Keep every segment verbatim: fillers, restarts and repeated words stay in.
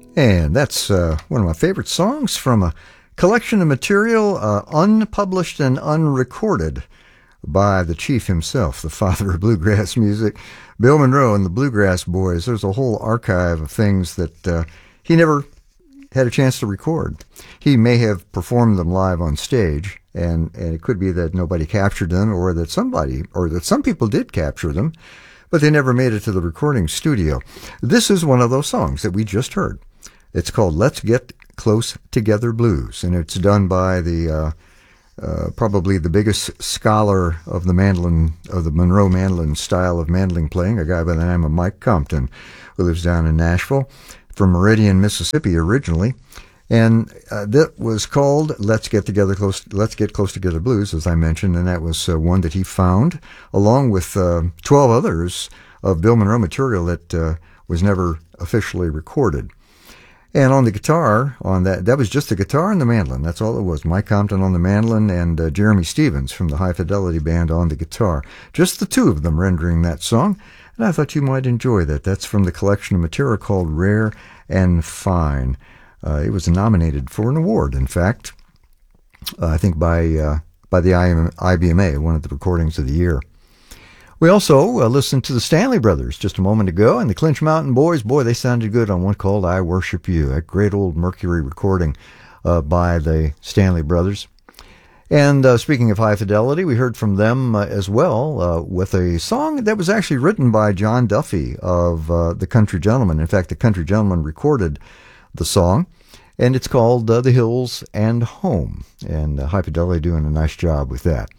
And that's uh, one of my favorite songs from a collection of material uh, unpublished and unrecorded by the chief himself, the father of bluegrass music, Bill Monroe and the Bluegrass Boys. There's a whole archive of things that uh, he never had a chance to record. He may have performed them live on stage, and, and it could be that nobody captured them, or that somebody, or that some people did capture them, but they never made it to the recording studio. This is one of those songs that we just heard. It's called Let's Get Close Together Blues, and it's done by the uh, uh, probably the biggest scholar of the mandolin, of the Monroe mandolin style of mandolin playing, a guy by the name of Mike Compton, who lives down in Nashville, from Meridian, Mississippi originally. And uh, that was called Let's Get Together Close, Let's Get Close Together Blues, as I mentioned, and that was uh, one that he found, along with uh, twelve others of Bill Monroe material that uh, was never officially recorded. And on the guitar, on that, that was just the guitar and the mandolin. That's all it was. Mike Compton on the mandolin and uh, Jeremy Stevens from the High Fidelity Band on the guitar. Just the two of them rendering that song. And I thought you might enjoy that. That's from the collection of material called Rare and Fine. Uh, it was nominated for an award, in fact, uh, I think by uh, by the I B M A, one of the recordings of the year. We also uh, listened to the Stanley Brothers just a moment ago, and the Clinch Mountain Boys. Boy, they sounded good on one called I Worship You, a great old Mercury recording uh, by the Stanley Brothers. And uh, speaking of high fidelity, we heard from them uh, as well uh, with a song that was actually written by John Duffy of uh, the Country Gentlemen. In fact, the Country Gentlemen recorded the song, and it's called uh, The Hills and Home. And uh, High Fidelity doing a nice job with that.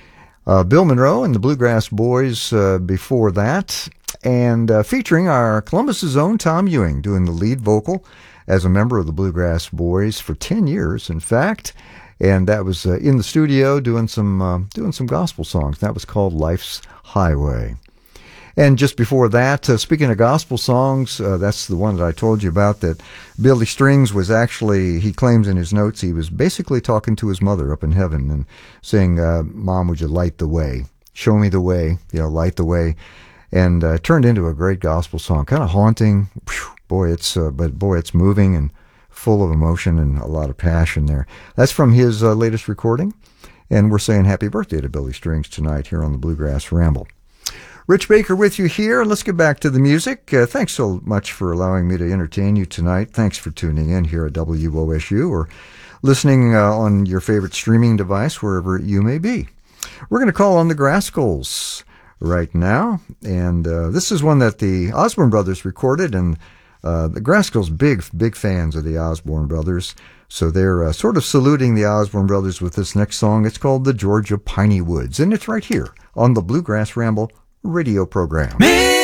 Uh, Bill Monroe and the Bluegrass Boys uh, before that, and uh, featuring our Columbus's own Tom Ewing doing the lead vocal as a member of the Bluegrass Boys for ten years, in fact. And that was uh, in the studio doing some uh, doing some gospel songs. That was called Life's Highway. And just before that, uh, speaking of gospel songs, uh, that's the one that I told you about, that Billy Strings was actually, he claims in his notes, he was basically talking to his mother up in heaven and saying, uh, Mom, would you light the way? Show me the way, you know, light the way. And uh, turned into a great gospel song, kind of haunting. Whew, boy, it's, uh, but boy, it's moving and full of emotion and a lot of passion there. That's from his uh, latest recording. And we're saying happy birthday to Billy Strings tonight here on the Bluegrass Ramble. Rich Baker with you here, and let's get back to the music. Uh, thanks so much for allowing me to entertain you tonight. Thanks for tuning in here at W O S U or listening uh, on your favorite streaming device, wherever you may be. We're going to call on the Grascals right now, and uh, this is one that the Osborne Brothers recorded, and uh, the Grascals, big, big fans of the Osborne Brothers, so they're uh, sort of saluting the Osborne Brothers with this next song. It's called The Georgia Piney Woods, and it's right here on the Bluegrass Ramble radio program.